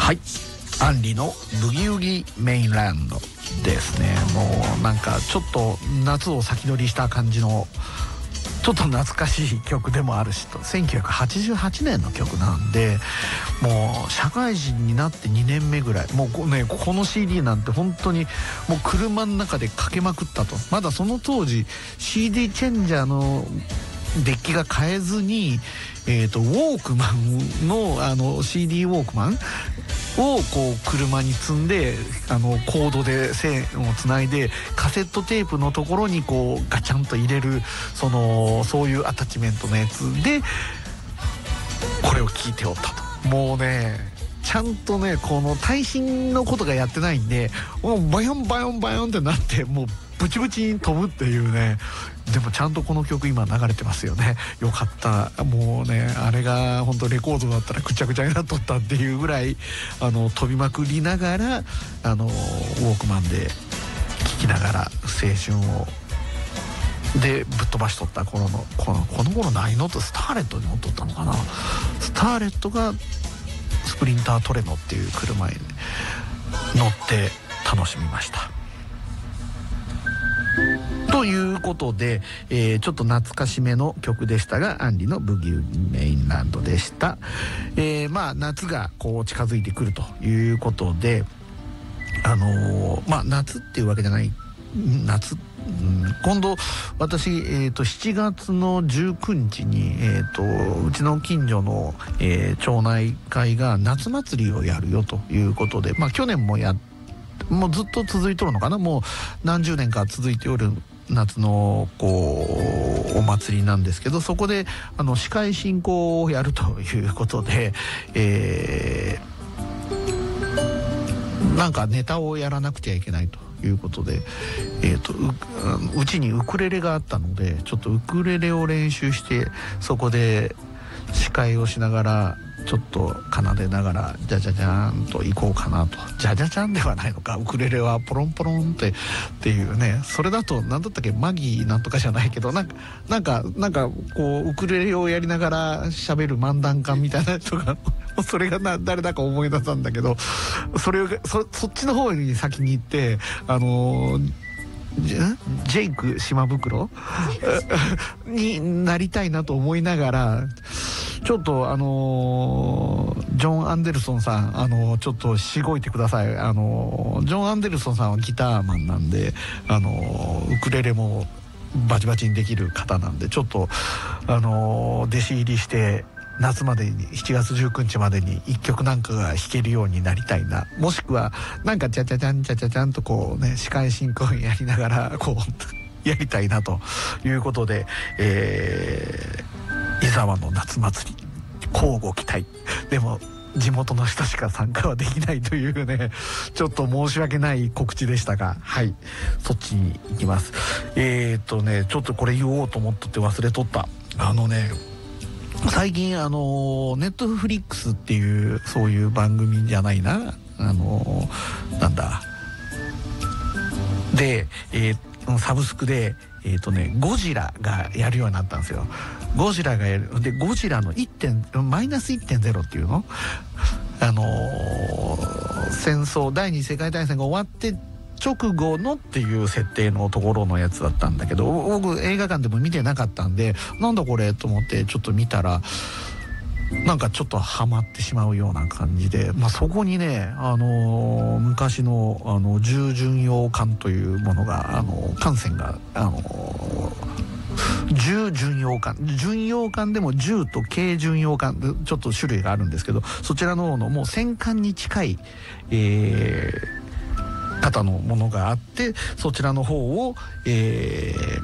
はい、アンリのブギウギメインランドですね。もうなんかちょっと夏を先取りした感じのちょっと懐かしい曲でもあるしと、1988年の曲なんで、もう社会人になって2年目ぐらい、もうねこの CD なんて本当にもう車の中でかけまくったと。まだその当時 CD チェンジャーのデッキが買えずに、ウォークマンのCD ウォークマンをこう車に積んでコードで線をつないでカセットテープのところにこうガチャンと入れるそういうアタッチメントのやつでこれを聞いておったと。もうねちゃんとねこの耐震のことがやってないんで、もうバヨンバヨンバヨンってなってもうブチブチに飛ぶっていうね。でもちゃんとこの曲今流れてますよね。よかった。もうねあれが本当レコードだったらぐちゃぐちゃになっとったっていうぐらい飛びまくりながらウォークマンで聴きながら青春をでぶっ飛ばしとった頃のこの頃ないのとスターレットに乗っとったのかな。スターレットがスプリンタートレノっていう車に乗って楽しみました。ということで、ちょっと懐かしめの曲でしたが、アンリのブギウギメインランドでした。まあ夏がこう近づいてくるということで、まあ夏っていうわけじゃない夏、今度私、7月の19日に、うちの近所の、町内会が夏祭りをやるよということで、まあ去年ももうずっと続いとるのかな、もう何十年か続いておる夏のこうお祭りなんですけど、そこで司会進行をやるということで、なんかネタをやらなくてはいけないということで、うちにウクレレがあったのでちょっとウクレレを練習してそこで司会をしながらちょっと奏でながらじゃじゃじゃーんと行こうかなと。じゃじゃじゃんではないのか、ウクレレはポロンポロンっていうね。それだと何だったっけ、マギーなんとかじゃないけど、なんかこうウクレレをやりながら喋る漫談家みたいな人がそれが誰だか思い出したんだけど、そっちの方に先に行ってジェイク島袋になりたいなと思いながら、ちょっとジョン・アンデルソンさんちょっとしごいてください。ジョン・アンデルソンさんはギターマンなんでウクレレもバチバチにできる方なんで、ちょっと弟子入りして夏までに7月19日までに1曲なんかが弾けるようになりたいな、もしくはなんかチャチャチャンチャチャチャンとこうね司会進行やりながらこうやりたいなということで、伊沢の夏祭り乞うご期待。でも地元の人しか参加はできないというね、ちょっと申し訳ない告知でしたが、はい、そっちに行きます。ちょっとこれ言おうと思っとって忘れとった。最近ネットフリックスっていうそういう番組じゃないな、なんだで、サブスクでゴジラがやるようになったんですよ。ゴジラがやるで、ゴジラのマイナス 1.0 っていうの戦争第二次世界大戦が終わって直後のっていう設定のところのやつだったんだけど、僕映画館でも見てなかったんでなんだこれと思ってちょっと見たらなんかちょっとハマってしまうような感じで、そこにね昔の重巡洋艦というものが艦船が重巡洋艦、巡洋艦でも重と軽巡洋艦でちょっと種類があるんですけど、そちらの方のもう戦艦に近い型のものがあって、そちらの方を